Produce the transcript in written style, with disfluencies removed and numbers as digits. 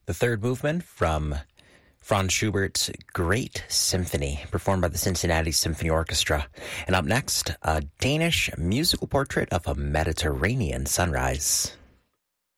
the third movement from Franz Schubert's Great Symphony, performed by the Cincinnati Symphony Orchestra. And up next, a Danish musical portrait of a Mediterranean sunrise.